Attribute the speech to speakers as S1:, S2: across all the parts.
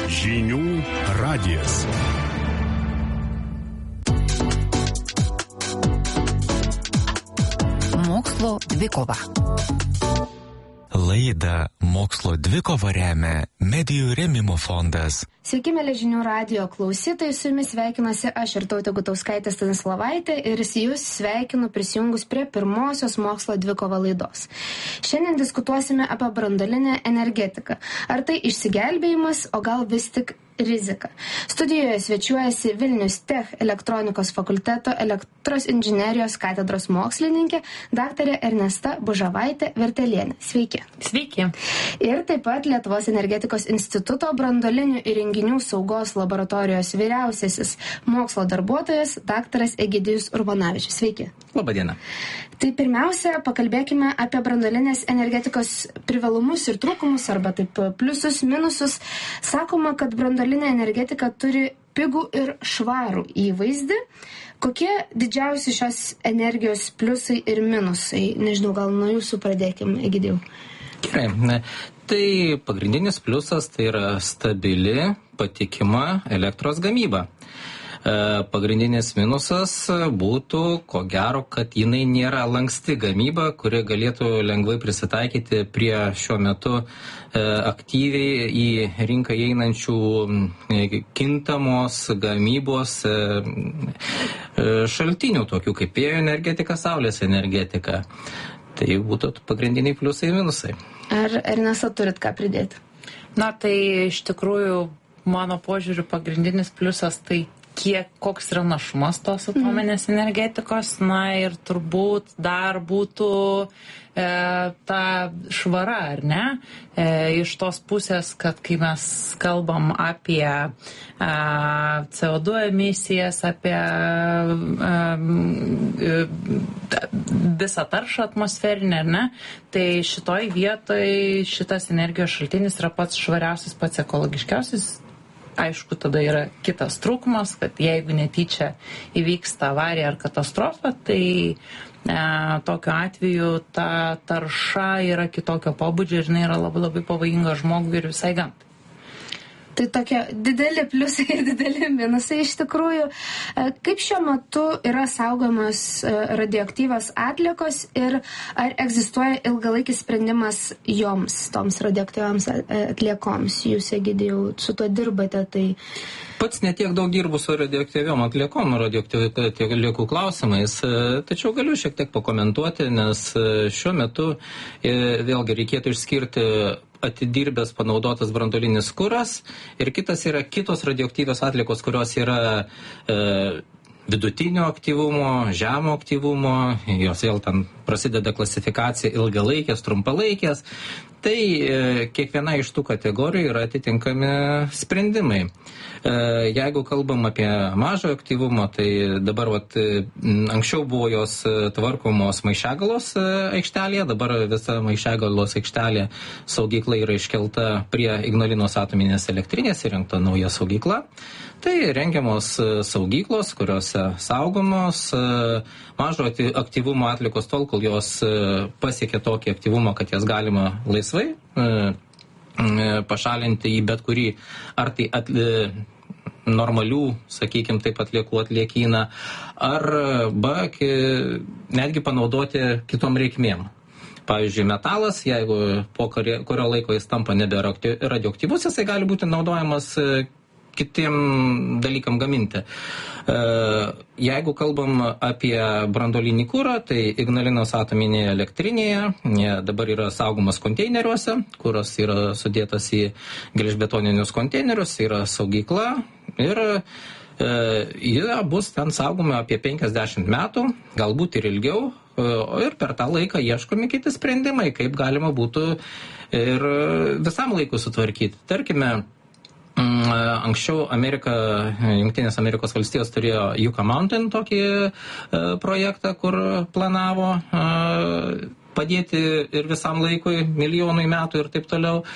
S1: Žinių radijas.
S2: Mokslo dvikova.
S3: Laidą Mokslo dvikova remia Medijų rėmimo fondas.
S4: Sveiki, mėly Žinių radijo klausytojai, su jumis sveikinasi aš Irtautė Gutauskaitė Stanislavaitė ir jūs sveikinu prisijungus prie pirmosios Mokslo dvikova laidos. Šiandien diskutuosime apie branduolinę energetiką. Ar tai išsigelbėjimas, o gal vis tik rizika. Studijoje svečiuojasi Vilnius Tech elektronikos fakulteto elektros inžinerijos katedros mokslininkė daktarė Ernesta Bužavaitė Vertelienė. Sveiki.
S5: Sveiki.
S4: Ir taip pat Lietuvos energetikos instituto branduolinių įrenginių saugos laboratorijos vyriausiasis mokslo darbuotojas daktaras Egidijus Urbonavičius. Sveiki.
S6: Labadiena.
S4: Tai pirmiausia, pakalbėkime apie branduolinės energetikos privalumus ir trūkumus, arba taip pliusus, minusus. Sakoma, kad branduolinė energetika turi pigų ir švarų įvaizdį. Kokie didžiausi šios energijos pliusai ir minusai? Nežinau, gal nuo jūsų pradėkim, Egidijau.
S6: Gerai. Tai pagrindinis pliusas tai yra stabili, patikima elektros gamyba. Pagrindinis minusas būtų, ko gero, kad jinai nėra lanksti gamyba, kuri galėtų lengvai prisitaikyti prie šiuo metu aktyviai į rinką įeinančių kintamos gamybos šaltinių, tokių kaip vėjo energetika, saulės energetika. Tai būtų pagrindiniai pliusai ir minusai.
S4: Ar Ernesta turit ką pridėti?
S5: Na, tai iš tikrųjų, mano požiūriu, pagrindinis pliusas tai koks yra našumas tos atominės energetikos, na ir turbūt dar būtų ta švara, ar ne? Iš tos pusės, kad kai mes kalbam apie CO2 emisijas, apie visą taršą atmosferinę, ar ne? Tai šitoj vietoj šitas energijos šaltinis yra pats švariausias, pats ekologiškiausias. Aišku, tada yra kitas trūkumas, kad jeigu netyčia įvyksta avarija ar katastrofa, tai tokiu atveju ta tarša yra kitokio pobūdžio ir jinai yra labai labai pavojinga žmogui ir visai gamtai.
S4: Tai tokie dideli pliusai ir dideli minusai iš tikrųjų. Kaip šiuo metu yra saugomos radioaktyvios atliekos ir ar egzistuoja ilgalaikis sprendimas joms, toms radioaktyvioms atliekoms? Jūs, Egidijau, su tuo dirbate, tai...
S6: Pats netiek daug dirbu su radioaktyviom atliekom, radioaktyvių atliekų klausimais, tačiau galiu šiek tiek pakomentuoti, nes šiuo metu vėlgi reikėtų išskirti atidirbęs panaudotas branduolinis kuras ir kitos radioaktyvios atliekos, kurios yra vidutinio aktyvumo, žemo aktyvumo, jos vėl ten prasideda klasifikacija ilgalaikės, trumpalaikės. Tai kiekviena iš tų kategorijų yra atitinkami sprendimai. Jeigu kalbam apie mažo aktyvumo, tai dabar anksčiau buvo jos tvarkomos Maišiagalos aikštelėje, dabar visa Maišiagalos aikštelė saugykla yra iškelta prie Ignalinos atominės elektrinės, įrengta nauja saugykla. Tai rengiamos saugyklos, kuriuose saugomos mažo aktyvumo atlikos tol, kol jos pasiekia tokį aktyvumą, kad jas galima laisvai pašalinti į bet kurį ar tai normalių, sakykime, taip atliekų atliekyną, arba netgi panaudoti kitom reikmėm. Pavyzdžiui, metalas, jeigu po kurio laiko jis tampa nebe radioaktyvus, jisai gali būti naudojamas kitiem dalykam gaminti. Jeigu kalbam apie branduolinį kurą, tai Ignalinos atominėje elektrinėje dabar yra saugomas konteineriuose, kuras yra sudėtas į geležbetoninius konteinerius, yra saugykla ir jie bus ten saugomi apie 50 metų, galbūt ir ilgiau, ir per tą laiką ieškomi kiti sprendimai, kaip galima būtų ir visam laikui sutvarkyti. Tarkime, anksčiau Jungtinės Amerikos valstijos turėjo Yucca Mountain tokį projektą, kur planavo padėti ir visam laikui, milijonui metų ir taip toliau.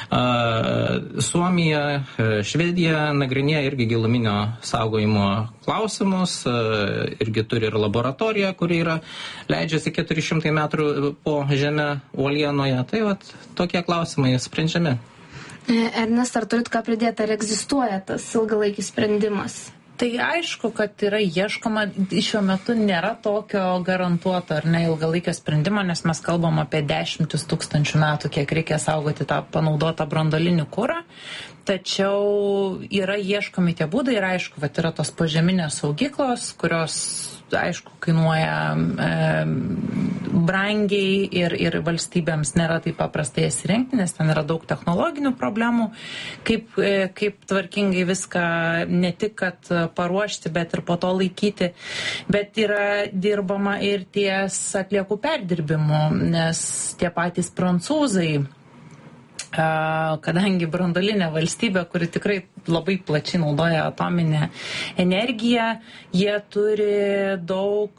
S6: Suomija, Švedija nagrinėja irgi giluminio saugojimo klausimus, irgi turi ir laboratoriją, kuri leidžiasi 400 metrų po žemę uolienoje. Tai tokie klausimai sprendžiami.
S4: Ernesta, ar turit ką pridėti, ar egzistuoja tas ilgalaikis sprendimas?
S5: Tai aišku, kad yra ieškoma, šiuo metu nėra tokio garantuoto ar ne ilgalaikio sprendimo, nes mes kalbam apie 10 000 metų, kiek reikia saugoti tą panaudotą branduolinį kurą. Tačiau yra ieškomi tie būdai ir aišku, kad yra tos požeminės saugyklos, kurios, aišku, kainuoja brangiai ir valstybėms nėra taip paprastai jas įrengti, nes ten yra daug technologinių problemų, kaip tvarkingai viską ne tik kad paruošti, bet ir po to laikyti. Bet yra dirbama ir ties atliekų perdirbimu, nes tie patys prancūzai, kadangi branduolinė valstybė, kuri tikrai labai plačiai naudoja atominę energiją, jie turi daug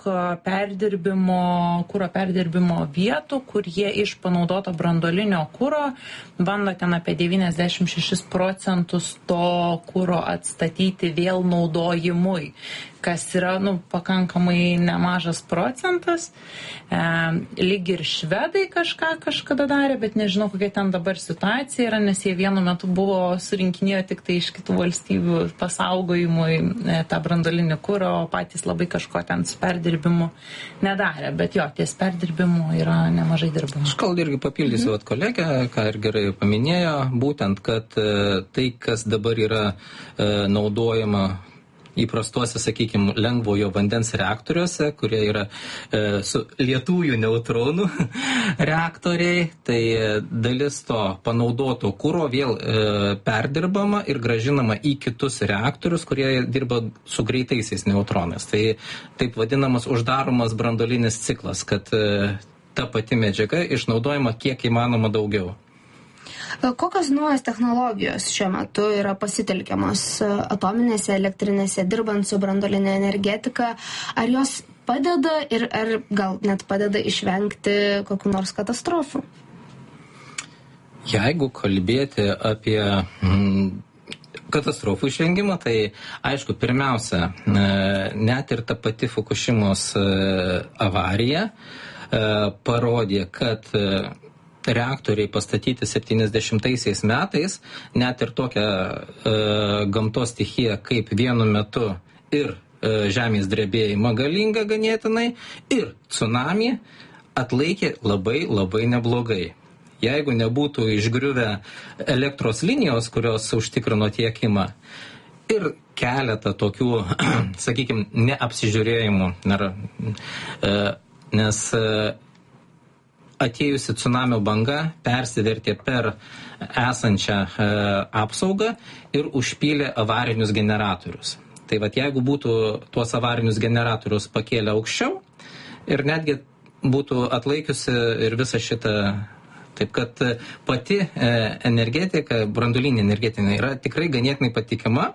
S5: kuro perdirbimo vietų, kur jie iš panaudoto branduolinio kuro bando ten apie 96% to kuro atstatyti vėl naudojimui, kas yra pakankamai nemažas procentas. Lyg ir švedai kažkada darė, bet nežinau, kokia ten dabar situacija yra, nes jie vienu metu buvo surinkinėjo tik tai iš kitų valstybių pasaugojimui tą branduolinį kurą, o patys labai kažko ten su perdirbimu nedarė. Bet jo, ties perdirbimu yra nemažai dirbama.
S6: Aš gal irgi papildysiu kolegę, ką ir gerai paminėjo, būtent, kad tai, kas dabar yra naudojama įprastuose, sakykime, lengvojo vandens reaktoriuose, kurie yra su lietųjų neutronų reaktoriai, tai dalis to panaudoto kuro vėl perdirbama ir gražinama į kitus reaktorius, kurie dirba su greitaisiais neutronais. Tai taip vadinamas uždaromas branduolinis ciklas, kad ta pati medžiaga išnaudojama kiek įmanoma daugiau.
S4: Kokios naujos technologijos šiuo metu yra pasitelkiamos atominėse elektrinėse, dirbant su branduolinė energetika? Ar jos padeda ir ar gal net padeda išvengti kokių nors katastrofų?
S6: Jeigu kalbėti apie katastrofų išvengimą, tai aišku, pirmiausia, net ir ta pati Fukushimos avarija parodė, kad reaktoriai pastatyti 70 metais, net ir tokią gamtos stichiją kaip vienu metu ir žemės drebėjimą galingą ganėtinai ir tsunami atlaikė labai labai neblogai. Jeigu nebūtų išgriuvę elektros linijos, kurios užtikrino tiekimą ir keletą tokių, sakykime, neapsižiūrėjimų, nes atėjusi tsunamio banga persivertė per esančią apsaugą ir užpylė avarinius generatorius. Tai jeigu būtų tuos avarinius generatorius pakėlę aukščiau ir netgi būtų atlaikiusi ir visą šitą, taip kad pati energetika, branduolinė energetika yra tikrai ganėtinai patikima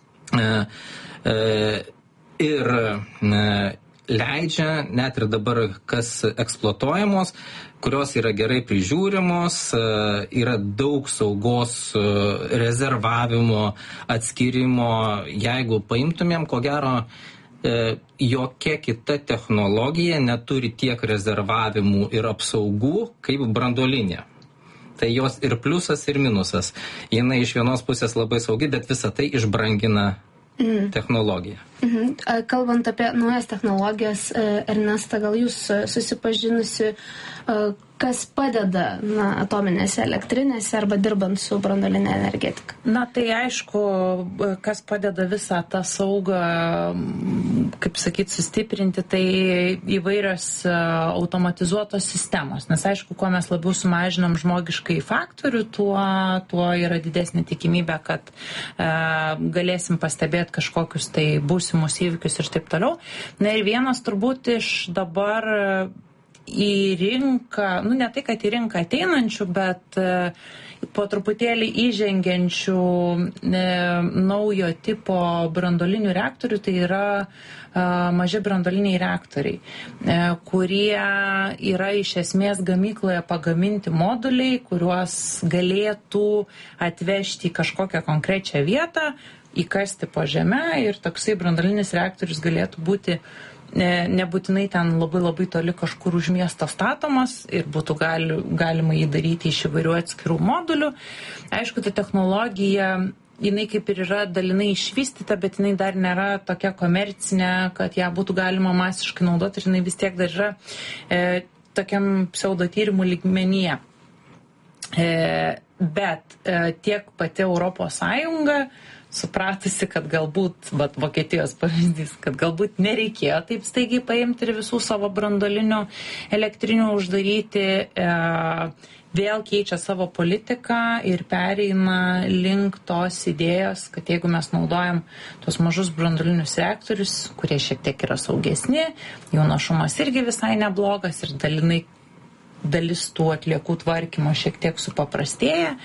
S6: ir leidžia, net ir dabar kas eksploatuojamos, kurios yra gerai prižiūrimos, yra daug saugos rezervavimo, atskirimo. Jeigu paimtumėm, ko gero, jokia kita technologija neturi tiek rezervavimų ir apsaugų kaip branduolinė. Tai jos ir pliusas, ir minusas. Jinai iš vienos pusės labai saugi, bet visą tai išbrangina technologiją.
S4: Kalbant apie naujas technologijas, Ernesta, gal jūs susipažinusi, kas padeda atominėse elektrinėse arba dirbant su branduolinė energetika?
S5: Tai aišku, kas padeda visą tą saugą, kaip sakyti, sustiprinti, tai įvairios automatizuotos sistemos. Nes aišku, kuo mes labiau sumažinam žmogiškai faktorių, tuo yra didesnė tikimybė, kad galėsim pastebėti kažkokius tai būsimus įvykius ir taip toliau. Ir vienas turbūt iš dabar į rinką, ne tai, kad į rinką ateinančių, bet po truputėlį įžengiančių naujo tipo branduolinių reaktorių, tai yra maži branduoliniai reaktoriai, kurie yra iš esmės gamykloje pagaminti moduliai, kuriuos galėtų atvežti į kažkokią konkrečią vietą, įkasti po žemę ir toksai branduolinis reaktorius galėtų būti nebūtinai ten labai toli kažkur už miesto statomas ir būtų galima jį daryti iš įvairių atskirų modulių. Aišku, ta technologija, jinai kaip ir yra dalinai išvystyta, bet jinai dar nėra tokia komercinė, kad ją būtų galima masiškai naudoti ir jinai vis tiek dar yra tokiam pseudotyrimų lygmenyje. Bet tiek pati Europos Sąjunga supratusi, kad galbūt, Vokietijos pavyzdys, kad galbūt nereikėjo taip staigiai paimti ir visų savo branduolinių elektrinių uždaryti, vėl keičia savo politiką ir pereina link tos idėjos, kad jeigu mes naudojam tos mažus branduolinius reaktorius, kurie šiek tiek yra saugesni, jų našumas irgi visai neblogas ir dalis tų atliekų tvarkymo šiek tiek supaprastėja,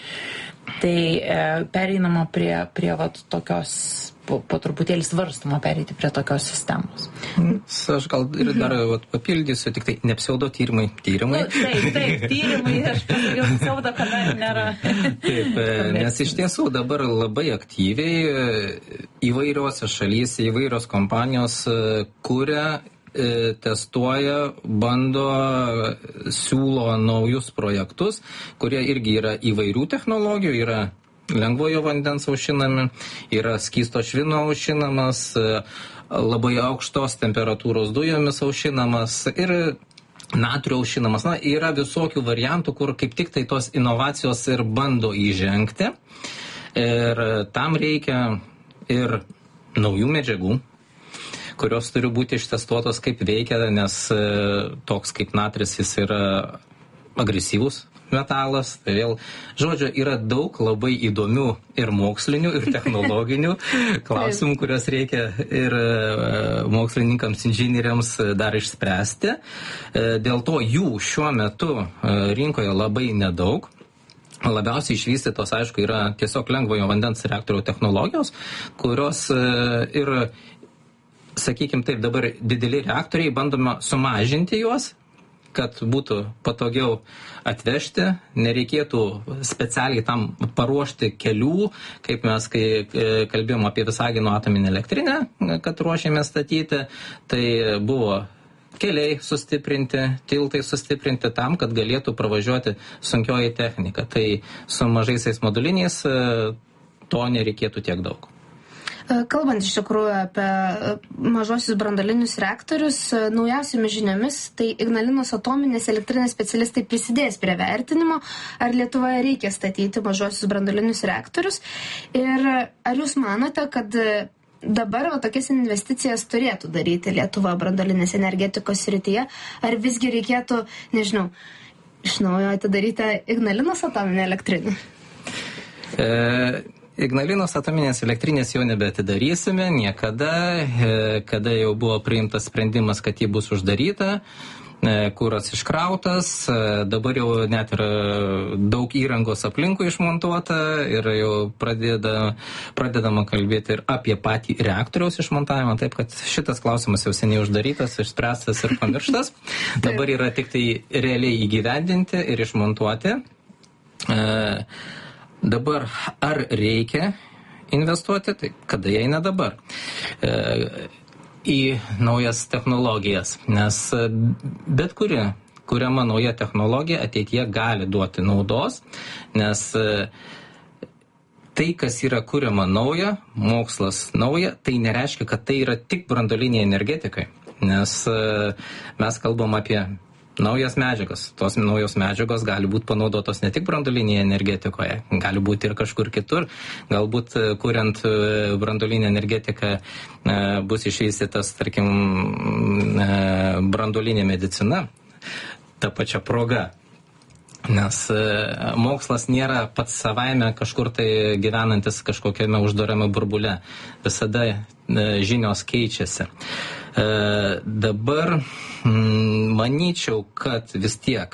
S5: tai pereinama prie tokios, po truputėlį svarstama pereiti prie tokios sistemos.
S6: Aš gal ir dar papildysiu, tik tai ne pseudotyrimai, tyrimai.
S5: Taip, tyrimai, aš pasakiau, pseudo, kada nėra.
S6: Taip, nes iš tiesų dabar labai aktyviai įvairiose šalyse, įvairios kompanijos kuria, testuoja, bando, siūlo naujus projektus, kurie irgi yra įvairių technologijų, yra lengvojo vandens aušinami, yra skysto švino aušinamas, labai aukštos temperatūros dujomis aušinamas ir natrio aušinamas. Yra visokių variantų, kur kaip tik tai tos inovacijos ir bando įžengti. Ir tam reikia ir naujų medžiagų, kurios turi būti ištestuotos kaip veikia, nes toks kaip natris jis yra agresyvus metalas. Tai vėl, žodžiu, yra daug labai įdomių ir mokslinių, ir technologinių klausimų, kurios reikia ir mokslininkams, inžinieriams dar išspręsti. Dėl to jų šiuo metu rinkoje labai nedaug. Labiausiai išvystytos, aišku, yra tiesiog lengvojo vandens reaktorių technologijos, kurios ir, sakykime taip, dabar dideli reaktoriai, bandoma sumažinti juos, kad būtų patogiau atvežti, nereikėtų specialiai tam paruošti kelių, kaip mes, kai kalbėjom apie Visagino atominę elektrinę, kad ruošėme statyti, tai buvo keliai sustiprinti, tiltai sustiprinti tam, kad galėtų pravažiuoti sunkioji technika. Tai su mažaisiais moduliniais to nereikėtų tiek daug.
S4: Kalbant iš tikrųjų apie mažosius branduolinius reaktorius, naujausiamis žiniomis, tai Ignalinos atominės elektrinės specialistai prisidės prie vertinimo, ar Lietuvoje reikia statyti mažosius branduolinius reaktorius. Ir ar jūs manote, kad dabar tokias investicijas turėtų daryti Lietuva branduolinės energetikos srityje, ar visgi reikėtų, nežinau, iš naujo atidaryti Ignalinos atominę elektrinę?
S6: Ignalinos atominės elektrinės jau nebeatidarysime niekada, kada jau buvo priimtas sprendimas, kad ji bus uždaryta, kuras iškrautas, dabar jau net yra daug įrangos aplinkui išmontuota ir jau pradedama kalbėti ir apie patį reaktoriaus išmontavimą, taip kad šitas klausimas jau seniai uždarytas, išspręstas ir pamirštas. Dabar yra tik tai realiai įgyvendinti ir išmontuoti. Dabar ar reikia investuoti, tai kada jei ne dabar, į naujas technologijas, nes bet kuriama nauja technologija ateityje gali duoti naudos, nes tai, kas yra kuriama nauja, mokslas nauja, tai nereiškia, kad tai yra tik branduoliniai energetikai, nes mes kalbam apie naujas medžiagas. Tos naujos medžiagos gali būti panaudotos ne tik branduolinėje energetikoje, gali būti ir kažkur kitur. Galbūt, kuriant branduolinę energetiką, bus išvystytas, tarkim, branduolinė medicina, ta pačia proga. Nes mokslas nėra pats savaime kažkur tai gyvenantis kažkokiame uždarame burbule. Visada žinios keičiasi. Dabar manyčiau, kad vis tiek,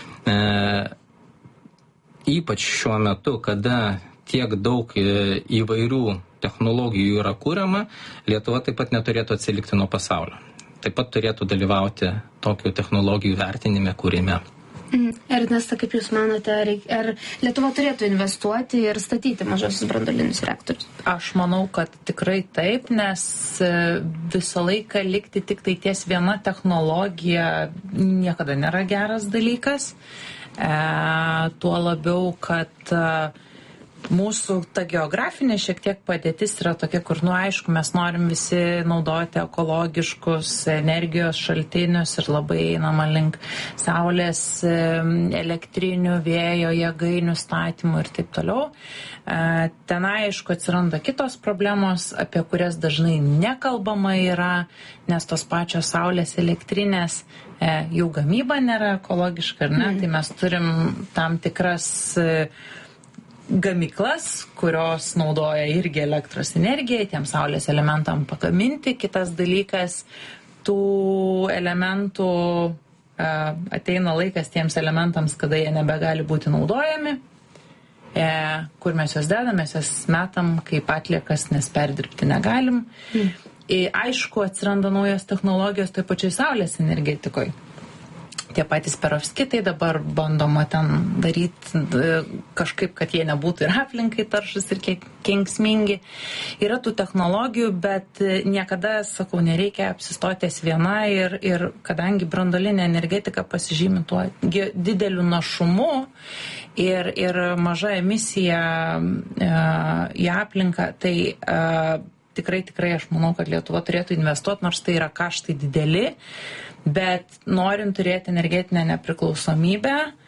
S6: ypač šiuo metu, kada tiek daug įvairių technologijų yra kuriama, Lietuva taip pat neturėtų atsilikti nuo pasaulio. Taip pat turėtų dalyvauti tokių technologijų vertinime, kūrime.
S4: Ernesta, kaip Jūs manote, ar Lietuva turėtų investuoti ir statyti mažosius branduolinius reaktorius?
S5: Aš manau, kad tikrai taip, nes visą laiką likti tik tai ties viena technologija niekada nėra geras dalykas. Tuo labiau, kad mūsų ta geografinė šiek tiek padėtis yra tokia, kur, aišku, mes norim visi naudoti ekologiškus energijos šaltinius ir labai einama link saulės, elektrinių, vėjo jėgainių statymų ir taip toliau. Ten, aišku, atsiranda kitos problemos, apie kurias dažnai nekalbama yra, nes tos pačios saulės elektrinės jų gamyba nėra ekologiška, ar ne? Tai mes turim tam tikras gamyklas, kurios naudoja irgi elektros energiją, tiem saulės elementam pagaminti. Kitas dalykas, tų elementų ateina laikas tiems elementams, kada jie nebegali būti naudojami. Kur mes juos dedame, mes juos metam kaip atliekas, nes perdirbti negalim. Aišku, atsiranda naujos technologijos toj pačioj saulės energetikoje. Tie patys perovskitai dabar bandoma ten daryti kažkaip, kad jie nebūtų ir aplinkai taršus ir kenksmingi. Yra tų technologijų, bet niekada, sakau, nereikia apsistoties viena ir kadangi branduolinė energetika pasižymi tuo dideliu našumu ir maža emisija į aplinką, tai tikrai aš manau, kad Lietuva turėtų investuoti, nors tai yra kaštai dideli. Bet norint turėti energetinę nepriklausomybę,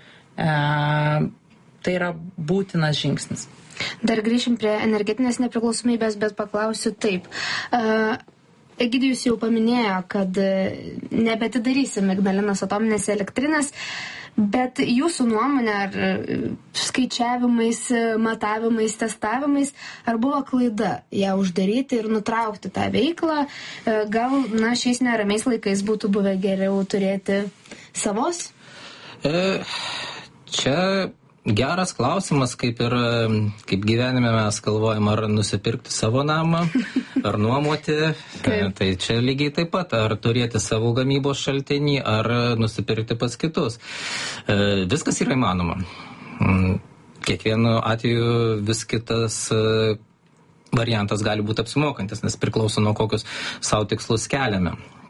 S5: tai yra būtinas žingsnis.
S4: Dar grįšim prie energetinės nepriklausomybės, bet paklausiu taip. Egidijus jau paminėjo, kad nebetidarysim Ignalinos atominės elektrinės, bet jūsų nuomonė, ar skaičiavimais, matavimais, testavimais, ar buvo klaida ją uždaryti ir nutraukti tą veiklą? Gal, šiais neramiais laikais būtų buvę geriau turėti savos?
S6: Čia geras klausimas, kaip gyvenime mes galvojam, ar nusipirkti savo namą, ar nuomoti. Tai čia lygiai taip pat, ar turėti savo gamybos šaltinį, ar nusipirkti pas kitus. Viskas yra įmanoma. Kiekvienu atveju vis kitas variantas gali būti apsimokantis, nes priklauso nuo kokius savo tikslus keliame.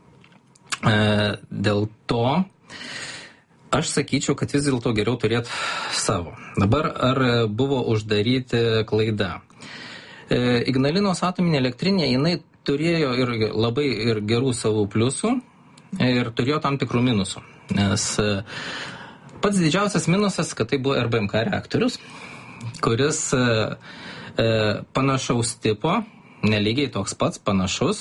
S6: Dėl to aš sakyčiau, kad vis dėlto geriau turėti savo. Dabar ar buvo uždaryti klaida? Ignalinos atominė elektrinė, jinai turėjo ir labai ir gerų savo pliusų ir turėjo tam tikrų minusų. Nes pats didžiausias minusas, kad tai buvo RBMK reaktorius, kuris panašaus tipo, nelygiai toks pats panašus,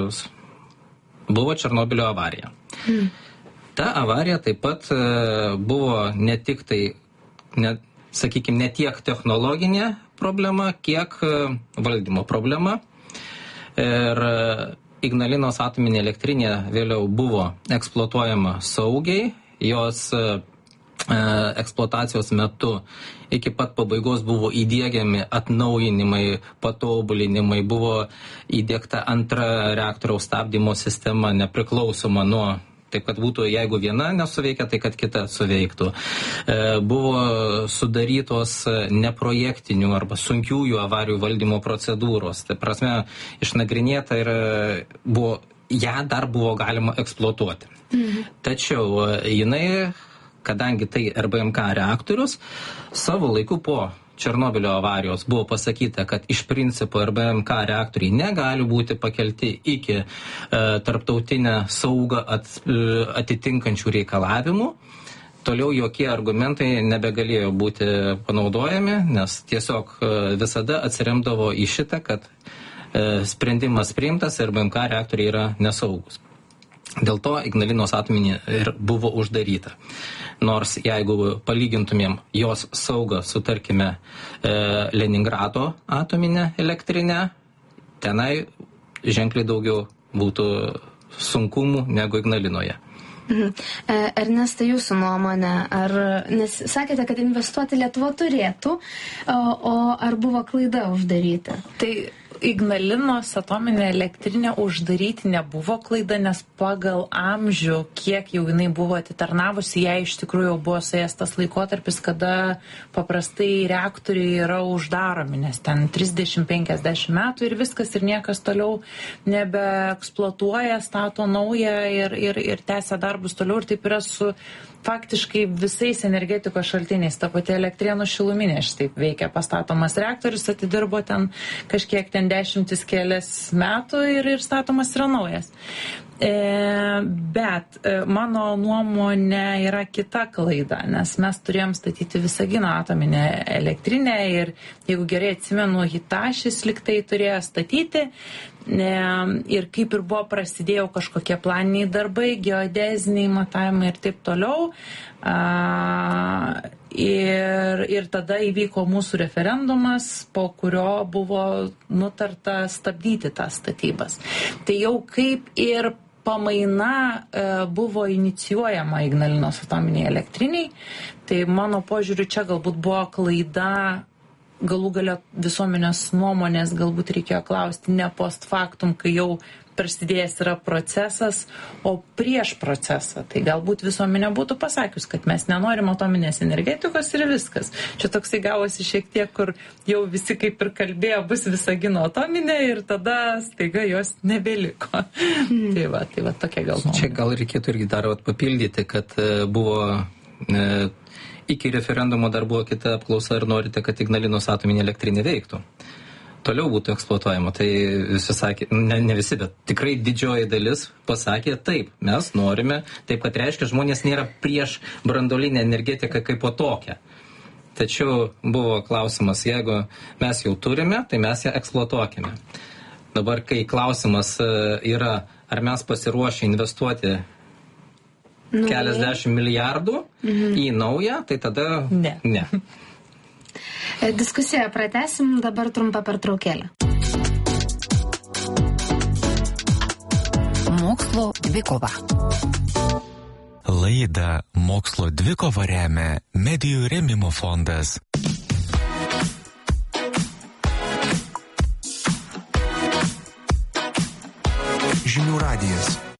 S6: buvo Černobylio avarija. Ta avarija taip pat buvo ne tik tai, sakykime, ne tiek technologinė problema, kiek valdymo problema. Ir Ignalinos atominė elektrinė vėliau buvo eksploatuojama saugiai, jos eksploatacijos metu iki pat pabaigos buvo įdiegiami atnaujinimai, patobulinimai, buvo įdiegta antra reaktoriaus stabdymo sistema nepriklausoma nuo. Taip, kad būtų, jeigu viena nesuveikia, tai kad kita suveiktų. Buvo sudarytos neprojektinių arba sunkiųjų avarijų valdymo procedūros. Tai prasme, išnagrinėta ir ją dar buvo galima eksploatuoti. Tačiau jinai, kadangi tai RBMK reaktorius, savo laiku po Černobylio avarijos buvo pasakyta, kad iš principo RBMK reaktoriai negali būti pakelti iki tarptautinę saugą atitinkančių reikalavimų. Toliau jokie argumentai nebegalėjo būti panaudojami, nes tiesiog visada atsiremdavo į šitą, kad sprendimas priimtas ir RBMK reaktoriai yra nesaugus. Dėl to Ignalinos atominė ir buvo uždaryta. Nors jeigu palygintumėm jos saugą su, tarkime, Leningrado atominę elektrinę, tenai ženkliai daugiau būtų sunkumų negu Ignalinoje.
S4: Ernesta, jūsų nuomonė, nes sakėte, kad investuoti Lietuva turėtų, o ar buvo klaida uždaryti?
S5: Tai Ignalinos atominę elektrinę uždaryti nebuvo klaida, nes pagal amžių, kiek jau jinai buvo atitarnavusi, jai iš tikrųjų jau buvo suėjęs tas laikotarpis, kada paprastai reaktoriai yra uždaromi, nes ten 30-50 metų ir viskas ir niekas toliau nebeeksploatuoja, stato naują ir tęsia darbus toliau ir taip yra su faktiškai visais energetikos šaltiniais. Ta pati Elektrėnų šiluminė šitaip veikia, pastatomas reaktorius, atidirbo ten kažkiek ten 10 kelias metų ir statomas yra naujas. Bet mano nuomonė yra kita klaida, nes mes turėjom statyti Visagino atominę elektrinę ir jeigu gerai atsimenu, Hitašis liktai turėjo statyti ir kaip ir buvo prasidėjo kažkokie planiniai darbai, geodeziniai matavimai ir taip toliau. Ir tada įvyko mūsų referendumas, po kurio buvo nutarta stabdyti tas statybas. Tai jau kaip ir pamaina buvo inicijuojama Ignalinos atominiai elektriniai, tai mano požiūriu čia galbūt buvo klaida, galų galio visuomenės nuomonės galbūt reikėjo klausti ne post factum, kai jau prasidėjęs yra procesas, o prieš procesą. Tai galbūt visuomenė būtų pasakius, kad mes nenorim atominės energetikos ir viskas. Čia toksai gavosi šiek tiek, kur jau visi kaip ir kalbėjo, bus Visagino atominė ir tada staiga jos nebeliko. Tai va, tokia gal nuomonė.
S6: Čia gal reikėtų irgi dar papildyti, kad buvo iki referendumo dar buvo kita apklausa ir norite, kad Ignalinos atominė elektrinė veiktų. Toliau būtų eksploatuojama. Tai visi sakė, ne visi, bet tikrai didžioji dalis pasakė taip, mes norime, taip kad reiškia, žmonės nėra prieš branduolinę energetiką kaip po tokią. Tačiau buvo klausimas, jeigu mes jau turime, tai mes ją eksploatuokime. Dabar, kai klausimas yra, ar mes pasiruošę investuoti keliasdešimt milijardų į naują, tai tada ne.
S4: Diskusiją pratęsim, dabar trumpa pertraukėlė.
S2: Mokslo dvikova.
S3: Laidą Mokslo dvikova remia Medijų rėmimo fondas.
S7: Žinių radijas.